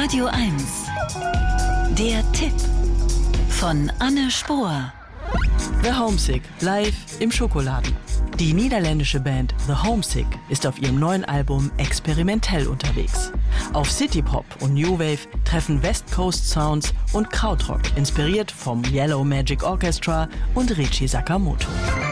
Radio 1. Der Tipp von Anne Spohr. The Homesick, live im Schokoladen. Die niederländische Band The Homesick ist auf ihrem neuen Album experimentell unterwegs. Auf Citypop und New Wave treffen West Coast Sounds und Krautrock, inspiriert vom Yellow Magic Orchestra und Richie Sakamoto.